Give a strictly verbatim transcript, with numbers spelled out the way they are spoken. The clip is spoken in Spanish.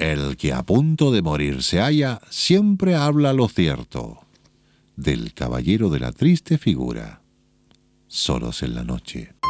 El que a punto de morir se halla, siempre habla lo cierto. Del caballero de la triste figura. Solos en la noche.